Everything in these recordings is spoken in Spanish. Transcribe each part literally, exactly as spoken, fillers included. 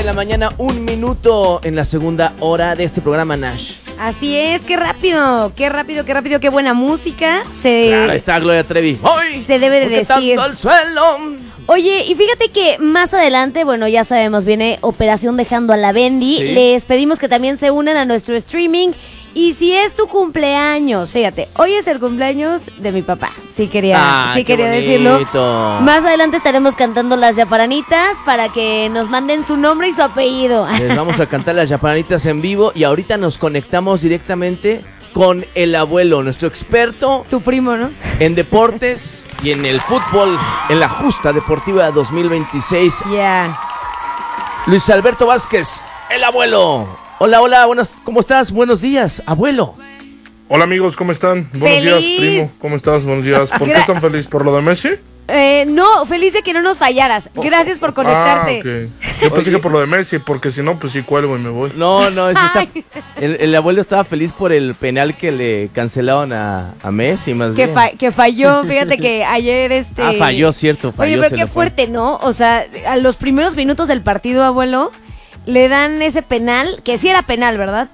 la mañana, un minuto en la segunda hora de este programa, Nash. Así es, qué rápido, qué rápido, qué rápido, qué buena música. Se... Claro, ahí está Gloria Trevi. ¡Hoy! Se debe de decir. Tanto al suelo. Oye, y fíjate que más adelante, bueno, ya sabemos, viene Operación Dejando a la Bendy. Sí. Les pedimos que también se unan a nuestro streaming. Y si es tu cumpleaños, fíjate, hoy es el cumpleaños de mi papá. Sí quería, ah, sí quería decirlo. Más adelante estaremos cantando las yaparanitas para que nos manden su nombre y su apellido. Les vamos a cantar las yaparanitas en vivo y ahorita nos conectamos directamente con el abuelo, nuestro experto. Tu primo, ¿no? En deportes y en el fútbol, en la Justa Deportiva dos mil veintiséis. Ya. Yeah. Luis Alberto Vázquez, el abuelo. Hola, hola, buenos, ¿cómo estás? Buenos días, abuelo. Hola amigos, ¿cómo están? Buenos ¡Feliz! días, primo. ¿Cómo estás? Buenos días. ¿Por qué están felices? ¿Por lo de Messi? Eh, no, feliz de que no nos fallaras. Gracias por conectarte. Ah, okay. Yo pensé que por lo de Messi, porque si no, pues sí cuelgo y me voy. No, no, está, el, el abuelo estaba feliz por el penal que le cancelaron a, a Messi, más que bien. Fa que falló, fíjate que ayer este... Ah, falló, cierto, falló. Oye, pero qué fuerte, ¿no? O sea, a los primeros minutos del partido, abuelo, le dan ese penal, que sí era penal, ¿verdad?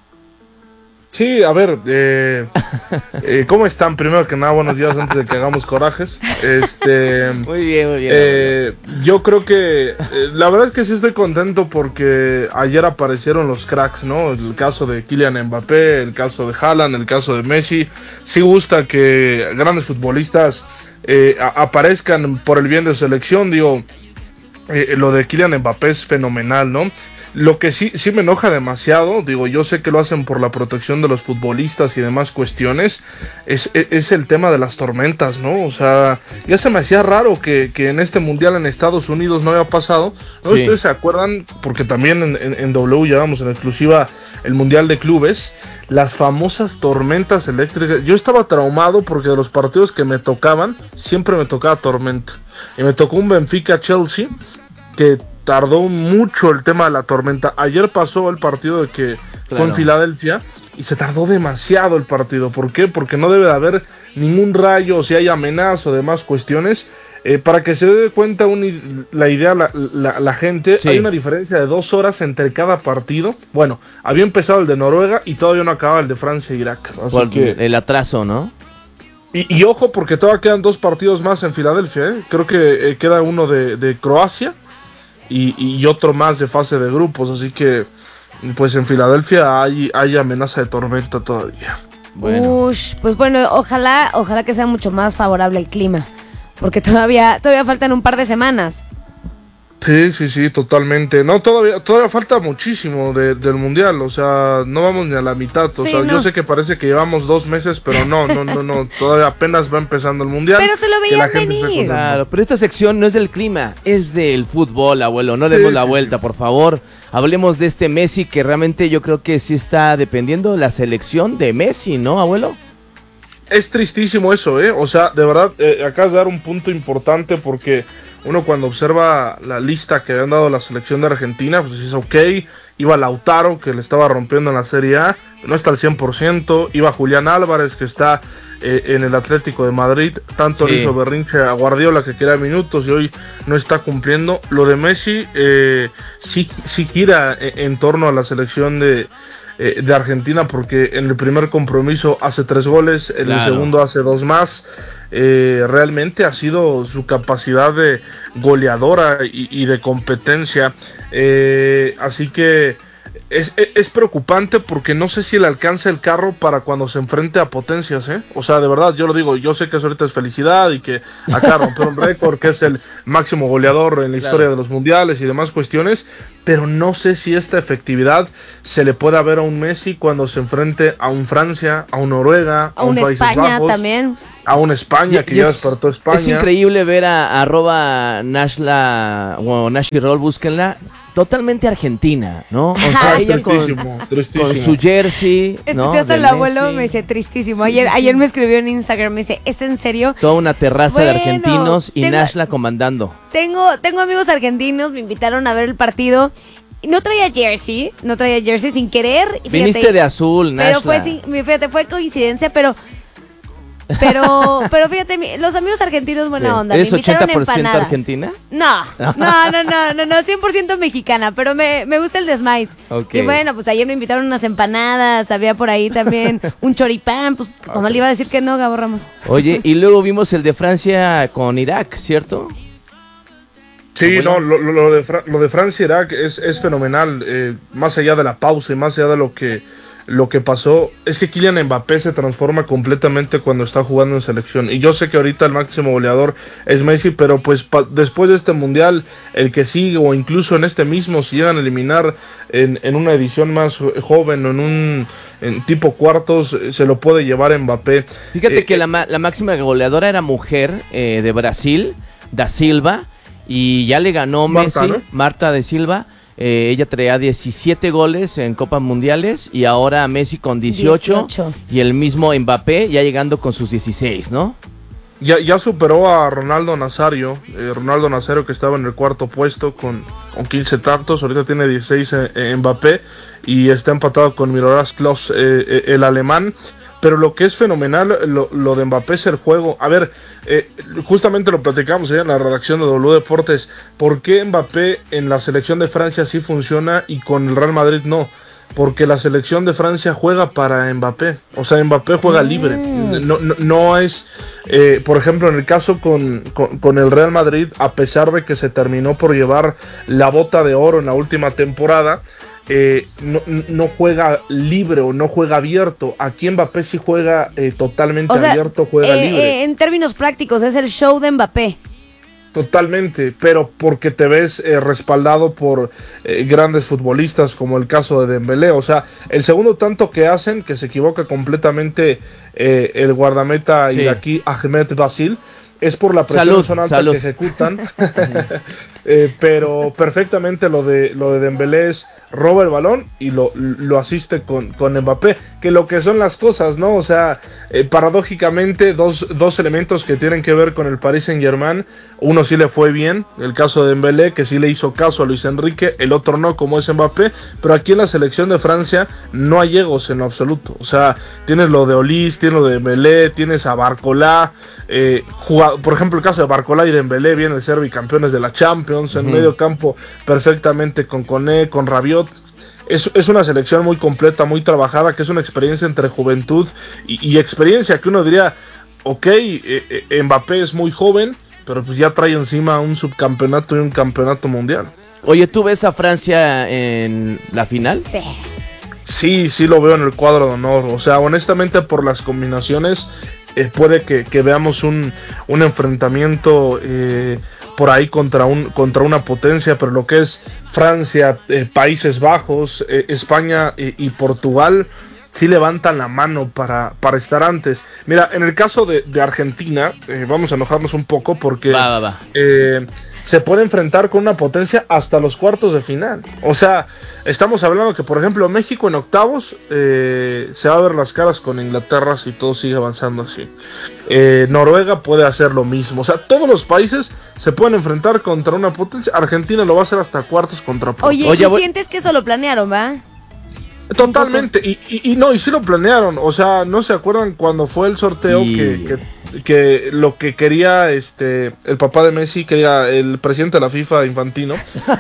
Sí, a ver, eh, eh, ¿cómo están? Primero que nada, buenos días antes de que hagamos corajes. Este, muy bien, muy bien. Eh, yo creo que, eh, la verdad es que sí estoy contento porque ayer aparecieron los cracks, ¿no? El caso de Kylian Mbappé, el caso de Haaland, el caso de Messi. Sí gusta que grandes futbolistas eh, a, aparezcan por el bien de su selección, digo, eh, lo de Kylian Mbappé es fenomenal, ¿no? Lo que sí, sí me enoja demasiado, digo, yo sé que lo hacen por la protección de los futbolistas y demás cuestiones, es, es, es el tema de las tormentas, ¿no? O sea, ya se me hacía raro que, que en este mundial en Estados Unidos no había pasado. ¿No? Sí. ¿Ustedes se acuerdan? Porque también en, en, en W llevamos en exclusiva el mundial de clubes, las famosas tormentas eléctricas. Yo estaba traumado porque de los partidos que me tocaban, siempre me tocaba tormenta. Y me tocó un Benfica-Chelsea que tardó mucho el tema de la tormenta. Ayer pasó el partido de que claro. fue en Filadelfia y se tardó demasiado el partido. ¿Por qué? Porque no debe de haber ningún rayo, o si hay amenaza o demás cuestiones. Eh, para que se dé cuenta un, la idea la, la, la gente, sí. Hay una diferencia de dos horas entre cada partido. Bueno, había empezado el de Noruega y todavía no acababa el de Francia e Irak. Así Por que el atraso, ¿no? Y, y ojo, porque todavía quedan dos partidos más en Filadelfia, ¿eh? Creo que eh, queda uno de, de Croacia Y, y otro más de fase de grupos, así que pues en Filadelfia hay, hay amenaza de tormenta todavía. Bueno. Ush, pues bueno, ojalá, ojalá que sea mucho más favorable el clima, porque todavía, todavía faltan un par de semanas. Sí, sí, sí, totalmente. No, todavía, todavía falta muchísimo de, del mundial, o sea, no vamos ni a la mitad. O sí, sea, no. Yo sé que parece que llevamos dos meses, pero no, no, no, no, todavía apenas va empezando el mundial. Pero se lo veían venir. Claro, pero esta sección no es del clima, es del fútbol, abuelo. No sí, demos la sí, vuelta, sí. por favor. Hablemos de este Messi que realmente yo creo que sí está dependiendo de la selección de Messi, ¿no, abuelo? Es tristísimo eso, ¿eh? O sea, de verdad, eh, acabas de dar un punto importante porque uno cuando observa la lista que habían dado la selección de Argentina, pues dice, ok, iba Lautaro, que le estaba rompiendo en la Serie A, no está al cien por ciento, iba Julián Álvarez, que está eh, en el Atlético de Madrid, tanto sí. le hizo berrinche a Guardiola, que quería minutos, y hoy no está cumpliendo. Lo de Messi eh, sí, sí gira en, en torno a la selección de... Eh, de Argentina, porque en el primer compromiso hace tres goles, en claro. el segundo hace dos más. Eh, realmente ha sido su capacidad de goleadora y, y de competencia. Eh, así que es, es preocupante porque no sé si le alcanza el carro para cuando se enfrente a potencias, ¿eh? O sea, de verdad, yo lo digo, yo sé que eso ahorita es felicidad y que acá rompió un récord, que es el máximo goleador en la claro. historia de los mundiales y demás cuestiones, pero no sé si esta efectividad se le pueda ver a un Messi cuando se enfrente a un Francia, a un Noruega, a, a un, un Países España Bajos, también. A un España que y ya es, despertó España. Es increíble ver a, a arroba Nashla, o Nash y Roll, búsquenla, totalmente argentina, ¿no? O sea, ah, ella tristísimo, con, tristísimo. con su jersey, ¿no? Escuchaste al abuelo, me dice tristísimo. Ayer, sí, sí. ayer me escribió en Instagram, me dice, ¿es en serio? Toda una terraza bueno, de argentinos y tengo, Nashla comandando. Tengo, tengo amigos argentinos, me invitaron a ver el partido. No traía jersey, no traía jersey sin querer. Fíjate, viniste de azul, Nashla. Pero fue, sin, fíjate, fue coincidencia, pero Pero, pero fíjate, mi- los amigos argentinos buena ¿Qué? onda. ¿Eres me invitaron ochenta por ciento empanadas. argentina? No, no, no, no, no, no, cien por ciento mexicana, pero me, me gusta el desmais. Ok. Y bueno, pues ayer me invitaron unas empanadas, había por ahí también un choripán, pues mamá le iba a decir que no, Gabo Ramos. Oye, y luego vimos el de Francia con Irak, ¿cierto? Sí, Abuelo. no, lo, lo- lo de, Fra- lo de Francia-Irak es, es fenomenal, eh, más allá de la pausa y más allá de lo que, lo que pasó, es que Kylian Mbappé se transforma completamente cuando está jugando en selección, y yo sé que ahorita el máximo goleador es Messi, pero pues pa- después de este mundial, el que sigue o incluso en este mismo, si llegan a eliminar en, en una edición más jo- joven o en un en tipo cuartos, eh, se lo puede llevar Mbappé. Fíjate Eh, que la, ma- la máxima goleadora era mujer eh, de Brasil, Da Silva, y ya le ganó Marta, Messi, ¿no? Marta de Silva. Eh, ella traía diecisiete goles en Copas Mundiales y ahora Messi con dieciocho, dieciocho. y el mismo Mbappé ya llegando con sus dieciséis, ¿no? Ya, ya superó a Ronaldo Nazario, eh, Ronaldo Nazario que estaba en el cuarto puesto con, con quince tantos, ahorita tiene dieciséis eh, eh, Mbappé y está empatado con Miroslav Klose, eh, eh, el alemán. Pero lo que es fenomenal, lo, lo de Mbappé es el juego. A ver, eh, justamente lo platicamos ayer en la redacción de W Deportes. ¿Por qué Mbappé en la selección de Francia sí funciona y con el Real Madrid no? Porque la selección de Francia juega para Mbappé. O sea, Mbappé juega libre. No, no, no es, eh, por ejemplo, en el caso con, con, con el Real Madrid, a pesar de que se terminó por llevar la bota de oro en la última temporada, Eh, no, no juega libre o no juega abierto. Aquí Mbappé sí juega eh, totalmente O sea, abierto, juega eh, libre. eh, en términos prácticos, es el show de Mbappé. Totalmente, pero porque te ves eh, respaldado por eh, grandes futbolistas como el caso de Dembélé. O sea, el segundo tanto que hacen, que se equivoca completamente eh, el guardameta Sí. iraquí Ahmed Basil, es por la presión Salud, sonante salud. que ejecutan. Eh, pero perfectamente lo de lo de Dembélé es roba el balón y lo, lo asiste con, con Mbappé, que lo que son las cosas, ¿no? O sea, eh, paradójicamente dos, dos elementos que tienen que ver con el Paris Saint-Germain. Uno sí le fue bien, el caso de Dembélé, que sí le hizo caso a Luis Enrique, el otro no, como es Mbappé. Pero aquí en la selección de Francia no hay egos en lo absoluto. O sea, tienes lo de Olís, tienes lo de Dembélé, tienes a Barcola, eh, jugado, por ejemplo el caso de Barcola y Dembélé vienen de ser bicampeones de la Champions. En Ujú. medio campo perfectamente con Koné, con Rabiot. Es, es una selección muy completa, muy trabajada, que es una experiencia entre juventud y, y experiencia, que uno diría, ok, eh, eh, Mbappé es muy joven, pero pues ya trae encima un subcampeonato y un campeonato mundial. Oye, ¿tú ves a Francia en la final? Sí. Sí, sí lo veo en el cuadro de honor. O sea, honestamente por las combinaciones eh, puede que, que veamos un, un enfrentamiento eh, por ahí contra, un, contra una potencia, pero lo que es Francia, eh, Países Bajos, eh, España eh, y Portugal sí levantan la mano para, para estar antes. Mira, en el caso de, de Argentina, eh, vamos a enojarnos un poco porque Va, va, va. eh, se puede enfrentar con una potencia hasta los cuartos de final. O sea, estamos hablando que, por ejemplo, México en octavos eh, se va a ver las caras con Inglaterra si todo sigue avanzando así. Eh, Noruega puede hacer lo mismo. O sea, todos los países se pueden enfrentar contra una potencia. Argentina lo va a hacer hasta cuartos contra Portugal. Oye, Oye, ¿y voy- sientes que eso lo planearon, va? Totalmente, y, y, y no, y sí lo planearon, o sea, ¿no se acuerdan cuando fue el sorteo Y- que, que, que lo que quería este el papá de Messi, quería el presidente de la FIFA, Infantino,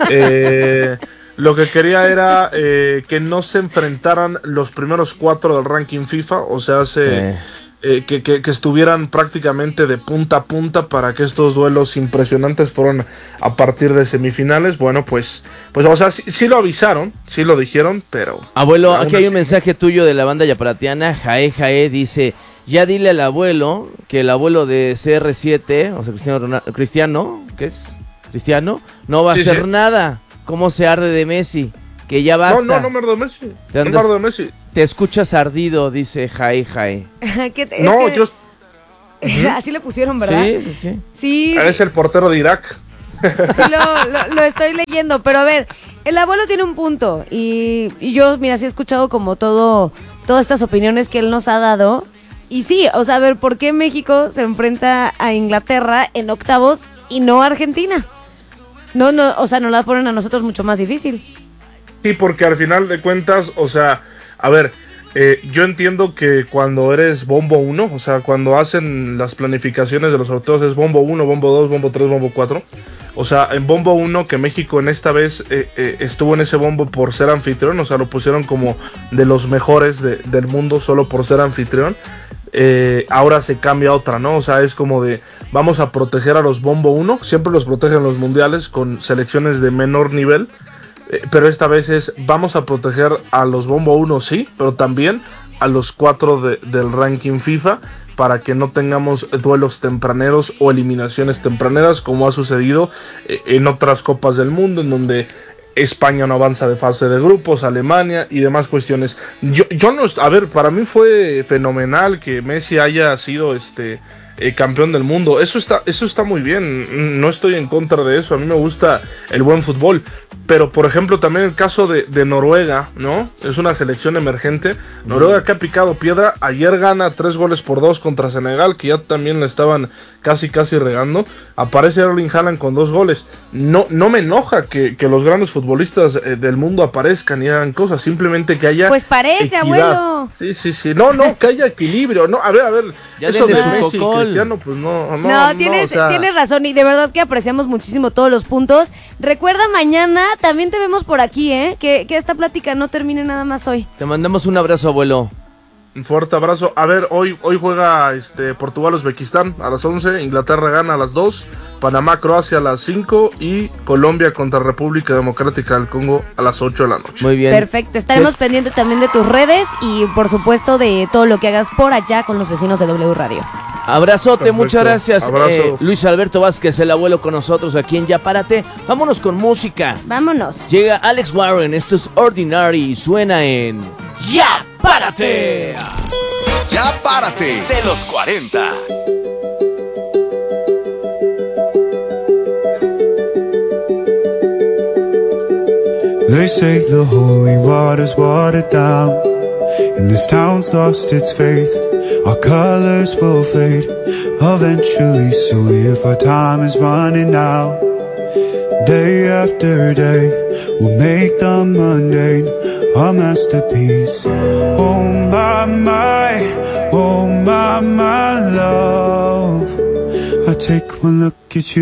eh, lo que quería era eh, que no se enfrentaran los primeros cuatro del ranking FIFA, o sea, se... Eh. Eh, que, que, que estuvieran prácticamente de punta a punta para que estos duelos impresionantes fueron a partir de semifinales. Bueno, pues, pues o sea, sí, sí lo avisaron, sí lo dijeron, pero... Abuelo, aún aquí hay un así- mensaje tuyo de la banda yaparatiana. Jae Jae dice: ya dile al abuelo que el abuelo de C R siete, o sea, Cristiano, Ronaldo, Cristiano, ¿qué es? Cristiano, no va a Sí, hacer sí. nada. ¿Cómo se arde de Messi? Que ya basta. No, no, no me ardo de Messi. ¿Te No me andas- ardo de Messi. Te escuchas ardido, dice Jae Jae. ¿Qué te- No, es que- yo... Así le pusieron, ¿verdad? Sí, sí, sí. Sí, Eres el portero de Irak. sí lo, lo- lo estoy leyendo, pero a ver, el abuelo tiene un punto y, y yo, mira, sí he escuchado como todo, todas estas opiniones que él nos ha dado y sí, o sea, a ver, ¿por qué México se enfrenta a Inglaterra en octavos y no a Argentina? No, no, o sea, nos la ponen a nosotros mucho más difícil. Sí, porque al final de cuentas, o sea, a ver, Eh, yo entiendo que cuando eres bombo uno, o sea, cuando hacen las planificaciones de los sorteos es bombo uno, bombo dos, bombo tres, bombo cuatro. O sea, en bombo uno, que México en esta vez eh, eh, estuvo en ese bombo por ser anfitrión, o sea, lo pusieron como de los mejores de, del mundo solo por ser anfitrión. Eh, ahora se cambia a otra, ¿no? O sea, es como de, vamos a proteger a los bombo uno, siempre los protegen los mundiales con selecciones de menor nivel. Pero esta vez es, vamos a proteger a los bombo uno, sí, pero también a los cuatro de, del ranking FIFA, para que no tengamos duelos tempraneros o eliminaciones tempraneras, como ha sucedido en otras copas del mundo, en donde España no avanza de fase de grupos, Alemania y demás cuestiones. Yo, yo no, a ver, para mí fue fenomenal que Messi haya sido este... Eh, campeón del mundo, eso está, eso está muy bien, no estoy en contra de eso, a mí me gusta el buen fútbol, pero por ejemplo también el caso de, de Noruega, ¿no? Es una selección emergente, Noruega que ha picado piedra, ayer gana tres goles por dos contra Senegal, que ya también la estaban casi casi regando, aparece Erling Haaland con dos goles, no, no me enoja que, que los grandes futbolistas eh, del mundo aparezcan y hagan cosas, simplemente que haya pues parece, equidad. Abuelo. Sí, sí, sí, no, no, que haya equilibrio, no, a ver, a ver, ya eso de Messi, Cristiano, pues no, no, no, tienes, no, o sea... tienes razón y de verdad que apreciamos muchísimo todos los puntos. Recuerda, mañana también te vemos por aquí, ¿eh? Que, que esta plática no termine nada más hoy. Te mandamos un abrazo, abuelo. Un fuerte abrazo. A ver, hoy hoy juega este Portugal-Uzbekistán a las once, Inglaterra gana a las dos, Panamá-Croacia a las cinco y Colombia contra República Democrática del Congo a las ocho de la noche. Muy bien. Perfecto, estaremos pendientes también de tus redes y por supuesto de todo lo que hagas por allá con los vecinos de W Radio. Abrazote, Perfecto. muchas gracias. Abrazo. Eh, Luis Alberto Vázquez, el abuelo, con nosotros aquí en Ya Párate. Vámonos con música. Vámonos. Llega Alex Warren, esto es Ordinary y suena en Ya Párate. Ya Párate de los cuarenta. They say the holy water's watered down, and this town's lost its faith. Our colors will fade eventually, so if our time is running out, day after day, we'll make the mundane a masterpiece. Oh my, my, oh my, my love, I take one look at you.